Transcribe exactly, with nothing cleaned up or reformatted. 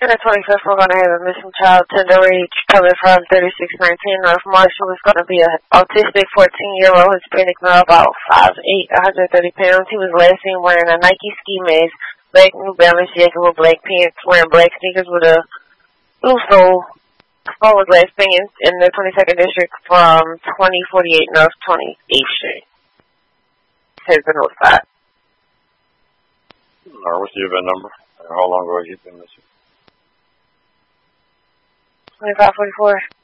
second and twenty-fifth, we're going to have a missing child, tender age, coming from thirty-six nineteen North Marshall. It's going to be an autistic fourteen-year-old Hispanic male, about five eight, one hundred thirty pounds. He was last seen wearing a Nike ski mask, black New Balance jacket with black pants, wearing black sneakers with a blue sole. Phone was last seen in, in the twenty-second District from twenty forty-eight North twenty-eighth Street. Has been notified. All right, what's the event number? How long ago has he been missing? twenty-five forty-four.